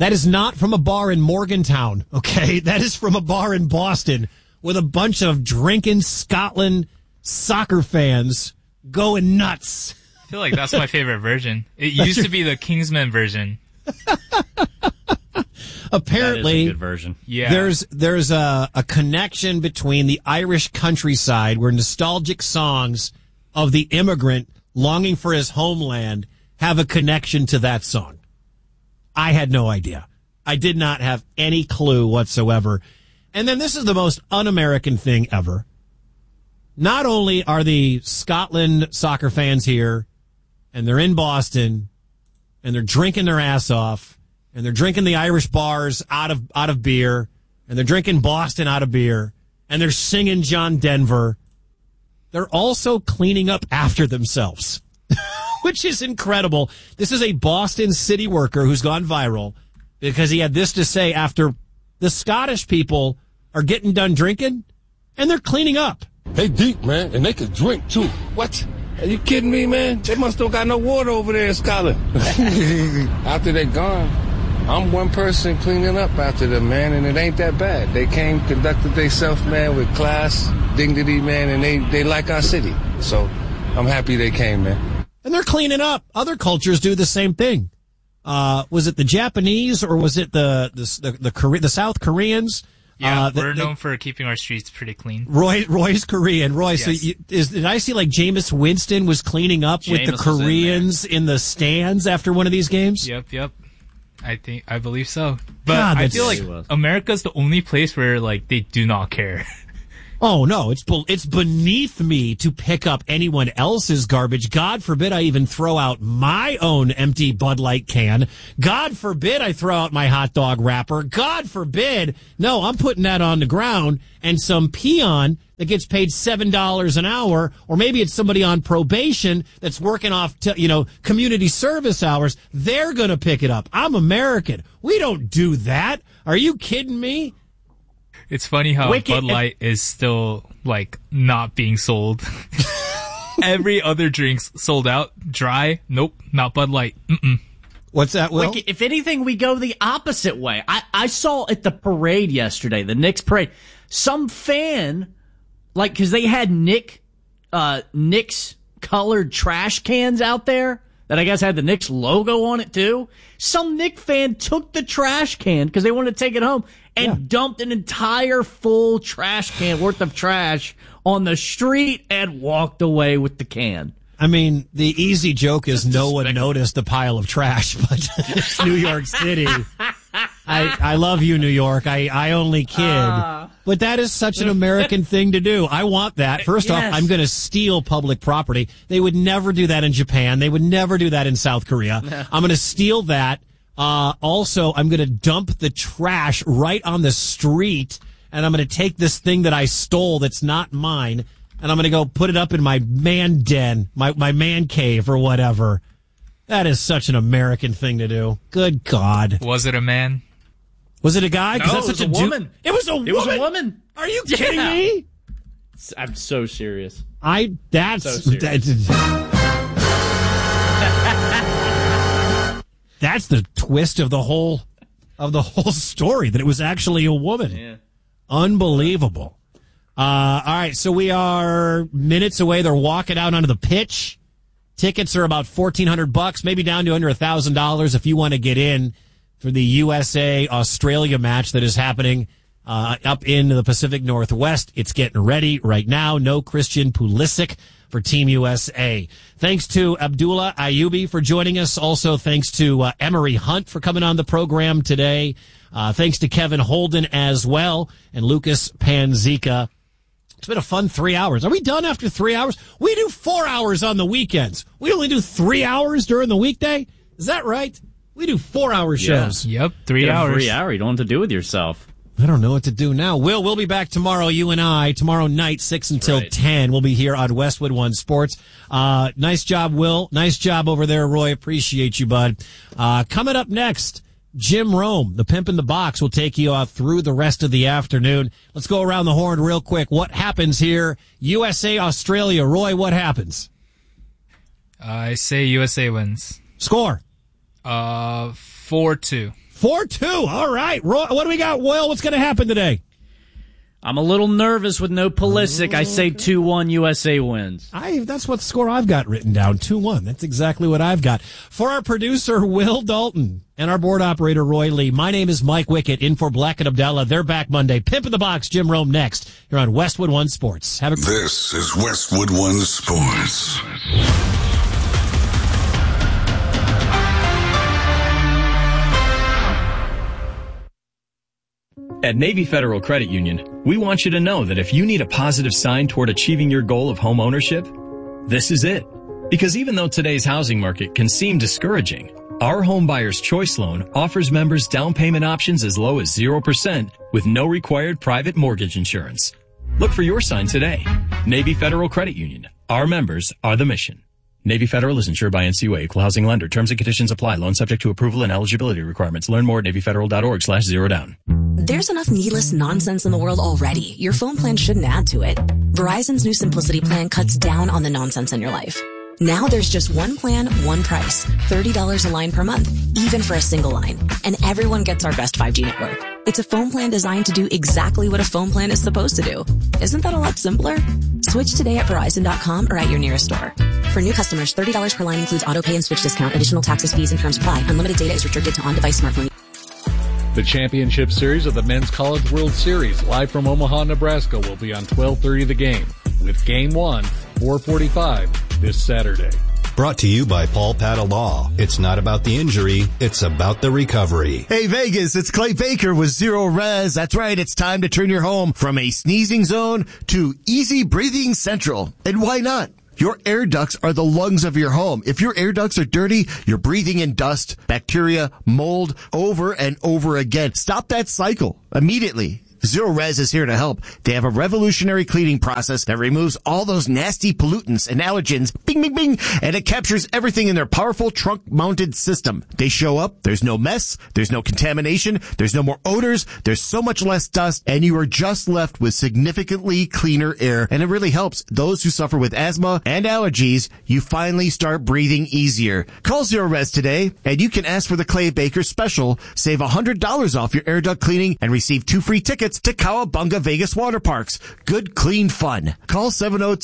That is not from a bar in Morgantown, okay? That is from a bar in Boston with a bunch of drinking Scotland soccer fans going nuts. I feel like that's my favorite version. It used to be the Kingsman version. Apparently, that is a good version. Yeah. There's a connection between the Irish countryside where nostalgic songs of the immigrant longing for his homeland have a connection to that song. I had no idea. I did not have any clue whatsoever. And then this is the most un-American thing ever. Not only are the Scotland soccer fans here, and they're in Boston, and they're drinking their ass off, and they're drinking the Irish bars out of beer, and they're drinking Boston out of beer, and they're singing John Denver. They're also cleaning up after themselves, which is incredible. This is a Boston city worker who's gone viral because he had this to say after the Scottish people are getting done drinking, and they're cleaning up. They deep, man, and they can drink, too. What? Are you kidding me, man? They must have got no water over there in Scotland. After they're gone, I'm one person cleaning up after them, man, and it ain't that bad. They came, conducted themselves, man, with class, dignity, man, and they like our city. So I'm happy they came, man. And they're cleaning up. Other cultures do the same thing. Was it the Japanese or was it the South Koreans? Yeah, we're known for keeping our streets pretty clean. Roy's Korean. Roy, yes. So did I see like Jameis Winston was cleaning up with the Koreans in the stands after one of these games? Yep. I believe so. But God, I feel like America's the only place where like they do not care. Oh no, it's beneath me to pick up anyone else's garbage. God forbid I even throw out my own empty Bud Light can. God forbid I throw out my hot dog wrapper. God forbid. No, I'm putting that on the ground, and some peon that gets paid $7 an hour, or maybe it's somebody on probation that's working off community service hours, they're going to pick it up. I'm American. We don't do that. Are you kidding me? It's funny how Bud Light is still, like, not being sold. Every other drink's sold out. Dry, nope, not Bud Light. Mm-mm. What's that, Will? Wicked, if anything, we go the opposite way. I saw at the parade yesterday, the Knicks parade, some fan, like, because they had Knicks colored trash cans out there that I guess had the Knicks logo on it, too. Some Knicks fan took the trash can because they wanted to take it home and dumped an entire full trash can worth of trash on the street and walked away with the can. I mean, the easy joke is no one noticed the pile of trash, but it's New York City. I love you, New York. I only kid. But that is such an American thing to do. I want that. First off, I'm going to steal public property. They would never do that in Japan. They would never do that in South Korea. I'm going to steal that. Also, I'm going to dump the trash right on the street, and I'm going to take this thing that I stole that's not mine, and I'm going to go put it up in my man den, my man cave or whatever. That is such an American thing to do. Good God. Was it a man? Was it a guy? No, it was a woman. It was a woman? It was a woman. Are you kidding me? I'm so serious. That's the twist of the whole story, that it was actually a woman. Yeah. Unbelievable. All right, so we are minutes away. They're walking out onto the pitch. Tickets are about $1,400, maybe down to under $1,000 if you want to get in for the USA-Australia match that is happening up in the Pacific Northwest. It's getting ready right now. No Christian Pulisic for Team USA. Thanks to Abdullah Ayubi for joining us. Also, thanks to Emery Hunt for coming on the program today. Thanks to Kevin Holden as well, and Lucas Panzica. It's been a fun 3 hours. Are we done after 3 hours? We do 4 hours on the weekends. We only do 3 hours during the weekday. Is that right? We do 4-hour shows. Yeah. Yep, 3 hours. 3 hour. You don't know what to do with yourself. I don't know what to do now. We'll be back tomorrow, you and I. Tomorrow night, 6 until 10. We'll be here on Westwood One Sports. Nice job, Will. Nice job over there, Roy. Appreciate you, bud. Coming up next, Jim Rome, the pimp in the box, will take you through the rest of the afternoon. Let's go around the horn real quick. What happens here? USA, Australia. Roy, what happens? I say USA wins. Score. 4-2. 4-2. All right. Roy, what do we got, Will? What's going to happen today? I'm a little nervous with no Pulisic. I say 2-1 USA wins. That's what score I've got written down, 2-1. That's exactly what I've got. For our producer, Will Dalton, and our board operator, Roy Lee, my name is Mike Wickett, in for Black and Abdallah. They're back Monday. Pimp in the Box, Jim Rome next. You're on Westwood One Sports. This is Westwood One Sports. At Navy Federal Credit Union, we want you to know that if you need a positive sign toward achieving your goal of home ownership, this is it. Because even though today's housing market can seem discouraging, our Home Buyer's Choice Loan offers members down payment options as low as 0% with no required private mortgage insurance. Look for your sign today. Navy Federal Credit Union. Our members are the mission. Navy Federal is insured by NCUA, Equal Housing Lender. Terms and conditions apply. Loan subject to approval and eligibility requirements. Learn more at NavyFederal.org/zerodown. There's enough needless nonsense in the world already. Your phone plan shouldn't add to it. Verizon's new Simplicity plan cuts down on the nonsense in your life. Now there's just one plan, one price. $30 a line per month, even for a single line. And everyone gets our best 5G network. It's a phone plan designed to do exactly what a phone plan is supposed to do. Isn't that a lot simpler? Switch today at Verizon.com or at your nearest store. For new customers, $30 per line includes auto pay and switch discount. Additional taxes, fees, and terms apply. Unlimited data is restricted to on-device smartphone. The championship series of the Men's College World Series, live from Omaha, Nebraska, will be on 12:30 The Game, with Game 1, 4:45, this Saturday. Brought to you by Paul Patta Law. It's not about the injury, it's about the recovery. Hey Vegas, it's Clay Baker with Zero Res. That's right, it's time to turn your home from a sneezing zone to easy breathing central. And why not? Your air ducts are the lungs of your home. If your air ducts are dirty, you're breathing in dust, bacteria, mold over and over again. Stop that cycle immediately. Zero Res is here to help. They have a revolutionary cleaning process that removes all those nasty pollutants and allergens, bing, bing, bing, and it captures everything in their powerful trunk-mounted system. They show up, there's no mess, there's no contamination, there's no more odors, there's so much less dust, and you are just left with significantly cleaner air, and it really helps those who suffer with asthma and allergies. You finally start breathing easier. Call Zero Res today, and you can ask for the Clay Baker special. Save $100 off your air duct cleaning and receive 2 free tickets to Cowabunga Vegas Water Parks. Good, clean fun. Call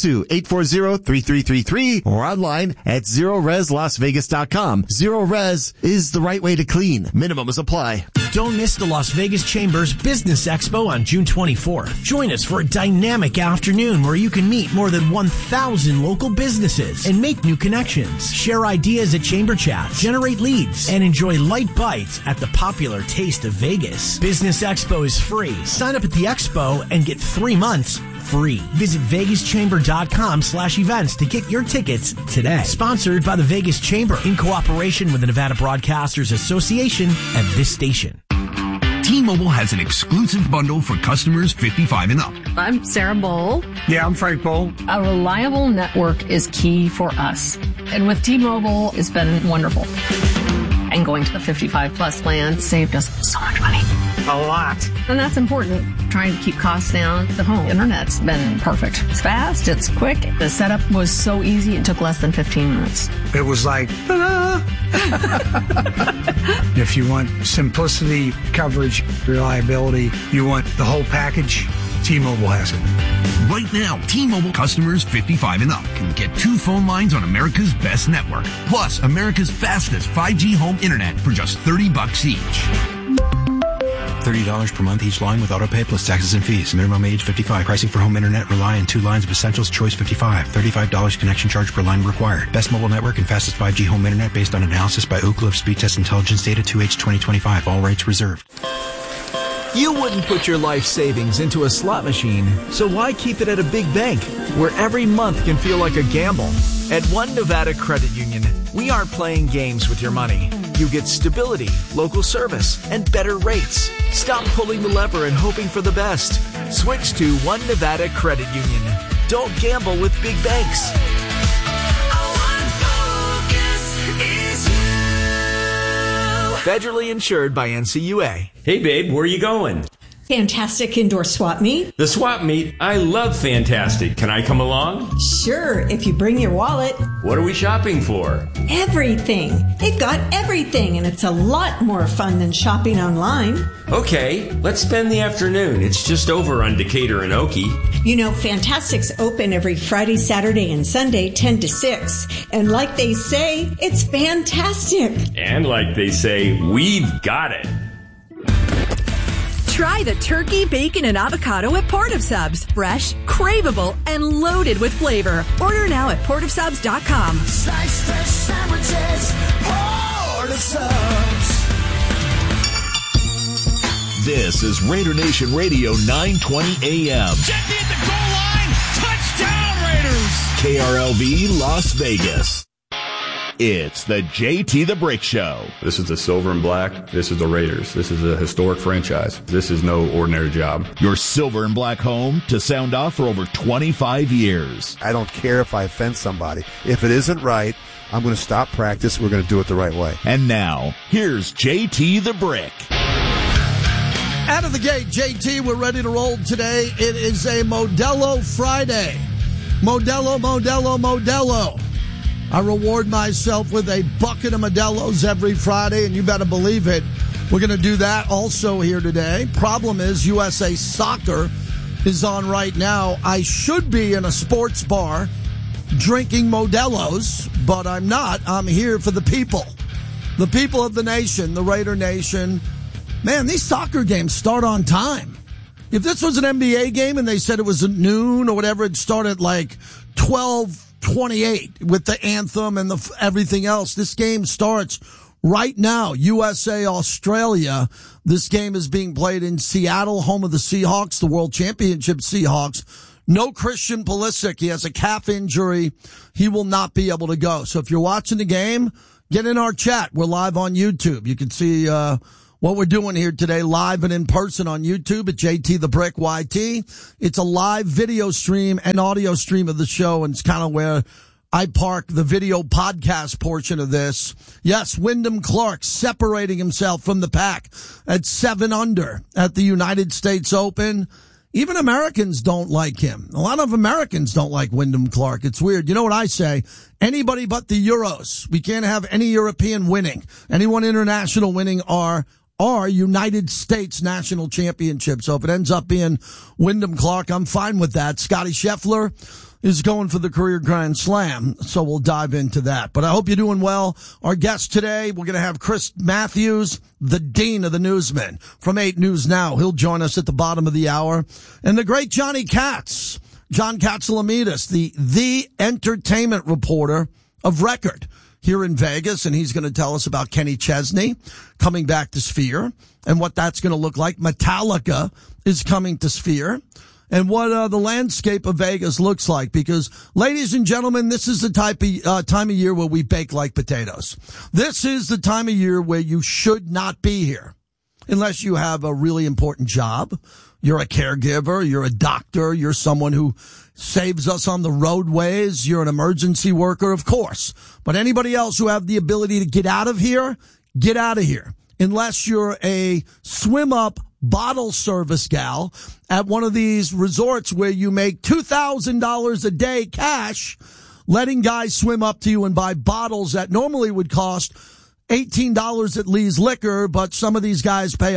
702-840-3333 or online at ZeroResLasVegas.com. Zero Res is the right way to clean. Minimums apply. Don't miss the Las Vegas Chamber's Business Expo on June 24th. Join us for a dynamic afternoon where you can meet more than 1,000 local businesses and make new connections. Share ideas at Chamber Chats, generate leads, and enjoy light bites at the popular Taste of Vegas. Business Expo is free. Sign up at the expo and get 3 months free. Visit VegasChamber.com/events to get your tickets today. Sponsored by the Vegas Chamber in cooperation with the Nevada Broadcasters Association and this station. T-Mobile has an exclusive bundle for customers 55 and up. I'm Sarah Bowl. Yeah, I'm Frank Bowl. A reliable network is key for us. And with T-Mobile, it's been wonderful. And going to the 55 plus plan saved us so much money. A lot. And that's important. Trying to keep costs down. The home internet's been perfect. It's fast. It's quick. The setup was so easy. It took less than 15 minutes. It was like, ta-da! If you want simplicity, coverage, reliability, you want the whole package, T-Mobile has it. Right now, T-Mobile customers 55 and up can get 2 phone lines on America's best network, plus America's fastest 5G home internet for just $30 each. $30 per month each line with autopay plus taxes and fees. Minimum age 55. Pricing for home internet rely on 2 lines of Essentials Choice 55. $35 connection charge per line required. Best mobile network and fastest 5G home internet based on analysis by Ookla of Speed Test Intelligence data 2H 2025. All rights reserved. You wouldn't put your life savings into a slot machine, so why keep it at a big bank where every month can feel like a gamble? At One Nevada Credit Union, we aren't playing games with your money. You get stability, local service, and better rates. Stop pulling the lever and hoping for the best. Switch to One Nevada Credit Union. Don't gamble with big banks. Federally insured by NCUA. Hey, babe, where are you going? Fantastic Indoor Swap Meet. The swap meet, I love Fantastic. Can I come along? Sure, if you bring your wallet. What are we shopping for? Everything. They've got everything, and it's a lot more fun than shopping online. Okay, let's spend the afternoon. It's just over on Decatur and Okie. You know, Fantastic's open every Friday, Saturday, and Sunday, 10 to 6. And like they say, it's fantastic. And like they say, we've got it. Try the turkey, bacon, and avocado at Port of Subs. Fresh, craveable, and loaded with flavor. Order now at portofsubs.com. Slice fresh sandwiches, Port of Subs. This is Raider Nation Radio 920 AM. Jackie at the goal line. Touchdown, Raiders. KRLV Las Vegas. It's the JT the Brick Show. This is the silver and black. This is the Raiders. This is a historic franchise. This is no ordinary job. Your silver and black home to sound off for over 25 years. I don't care if I offend somebody. If it isn't right, I'm going to stop practice. We're going to do it the right way. And now, here's JT the Brick. Out of the gate, JT, we're ready to roll today. It is a Modelo Friday. Modelo. I reward myself with a bucket of Modelo's every Friday, and you better believe it. We're going to do that also here today. Problem is, USA Soccer is on right now. I should be in a sports bar drinking Modelo's, but I'm not. I'm here for the people. The people of the nation, the Raider Nation. Man, these soccer games start on time. If this was an NBA game and they said it was at noon or whatever, it'd start at like 12:28 with the anthem and everything else. This game starts right now. USA, Australia. This game is being played in Seattle, home of the Seahawks, the World Championship Seahawks. No Christian Pulisic. He has a calf injury. He will not be able to go. So if you're watching the game, get in our chat. We're live on YouTube. You can see what we're doing here today live and in person on YouTube at JT the Brick YT. It's a live video stream and audio stream of the show, and it's kind of where I park the video podcast portion of this. Yes, Wyndham Clark separating himself from the pack at 7 under at the United States Open. Even Americans don't like him. A lot of Americans don't like Wyndham Clark. It's weird. You know what I say? Anybody but the Euros. We can't have any European winning. Anyone international winning are United States national championships. So if it ends up being Wyndham Clark, I'm fine with that. Scotty Scheffler is going for the career Grand Slam, so we'll dive into that. But I hope you're doing well. Our guest today, we're going to have Chris Matthews, the dean of the newsmen from 8 News Now. He'll join us at the bottom of the hour. And the great Johnny Katz, John Katsilometis, the entertainment reporter of record here in Vegas, and he's going to tell us about Kenny Chesney coming back to Sphere and what that's going to look like. Metallica is coming to Sphere and what the landscape of Vegas looks like, because, ladies and gentlemen, this is the type of time of year where we bake like potatoes. This is the time of year where you should not be here unless you have a really important job. You're a caregiver, you're a doctor, you're someone who saves us on the roadways, you're an emergency worker, of course. But anybody else who have the ability to get out of here, get out of here. Unless you're a swim-up bottle service gal at one of these resorts where you make $2,000 a day cash, letting guys swim up to you and buy bottles that normally would cost $18 at Lee's Liquor, but some of these guys pay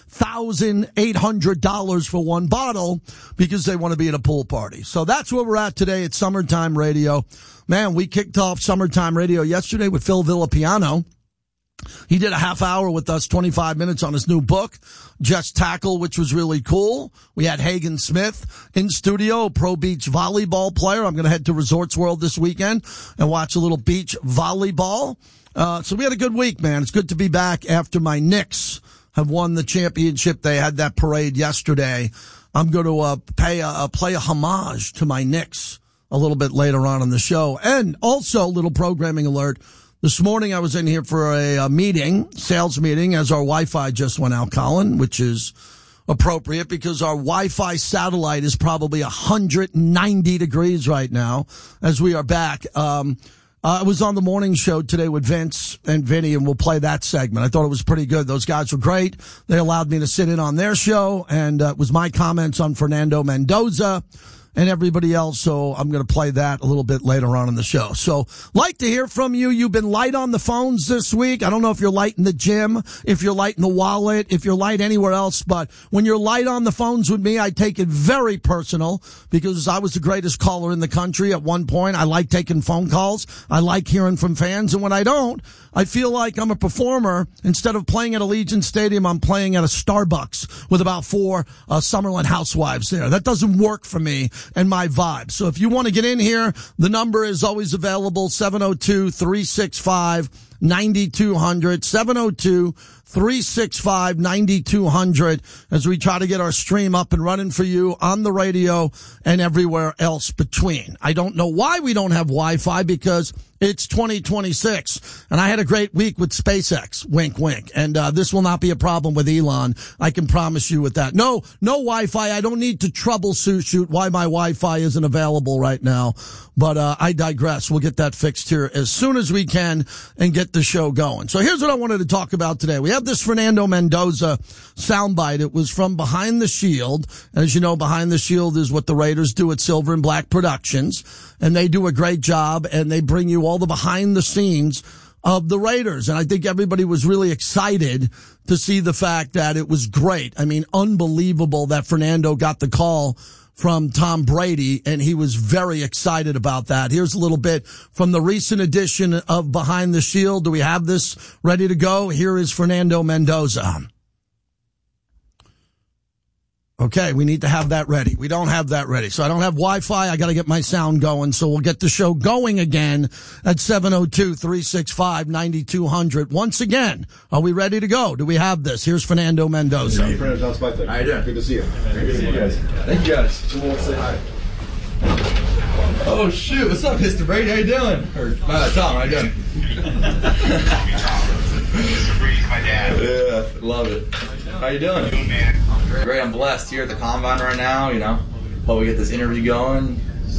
$1,800 for one bottle because they want to be at a pool party. So that's where we're at today at Summertime Radio. Man, we kicked off Summertime Radio yesterday with Phil Villapiano. He did a half hour with us, 25 minutes on his new book, Just Tackle, which was really cool. We had Hagen Smith in studio, a pro beach volleyball player. I'm going to head to Resorts World this weekend and watch a little beach volleyball. So we had a good week, man. It's good to be back after my Knicks have won the championship. They had that parade yesterday. I'm going to play a homage to my Knicks a little bit later on in the show. And also, a little programming alert. This morning I was in here for a meeting, sales meeting, as our Wi-Fi just went out, Colin, which is appropriate because our Wi-Fi satellite is probably 190 degrees right now as we are back. I was on the morning show today with Vince and Vinny, and we'll play that segment. I thought it was pretty good. Those guys were great. They allowed me to sit in on their show, and it was my comments on Fernando Mendoza and everybody else, so I'm going to play that a little bit later on in the show. So, like to hear from you. You've been light on the phones this week. I don't know if you're light in the gym, if you're light in the wallet, if you're light anywhere else, but when you're light on the phones with me, I take it very personal because I was the greatest caller in the country at one point. I like taking phone calls. I like hearing from fans, and when I don't, I feel like I'm a performer. Instead of playing at Allegiant Stadium, I'm playing at a Starbucks with about 4 Summerlin housewives there. That doesn't work for me and my vibe. So if you want to get in here, the number is always available, 702-365-9200, 702-365-9200, as we try to get our stream up and running for you on the radio and everywhere else between. I don't know why we don't have Wi-Fi, because it's 2026, and I had a great week with SpaceX, wink, wink, and this will not be a problem with Elon. I can promise you with that. No Wi-Fi. I don't need to troubleshoot why my Wi-Fi isn't available right now, but I digress. We'll get that fixed here as soon as we can and get the show going. So here's what I wanted to talk about today. We have this Fernando Mendoza soundbite. It was from Behind the Shield. As you know, Behind the Shield is what the Raiders do at Silver and Black Productions, and they do a great job, and they bring you all the behind the scenes of the Raiders. And I think everybody was really excited to see the fact that it was great. I mean, unbelievable that Fernando got the call from Tom Brady, and he was very excited about that. Here's a little bit from the recent edition of Behind the Shield. Do we have this ready to go? Here is Fernando Mendoza. Okay, we need to have that ready. We don't have that ready. So I don't have Wi-Fi. I got to get my sound going. So we'll get the show going again at 702-365-9200. Once again, are we ready to go? Do we have this? Here's Fernando Mendoza. How you doing? Good to see you. Good to see you guys. Thank you guys. Say hi. Oh, shoot. What's up, Mr. Brady? How you doing? Or, Tom, how you doing? My dad. Yeah, love it. How you doing? Good, man. Great. I'm blessed here at the Combine right now, you know. Hope we get this interview going.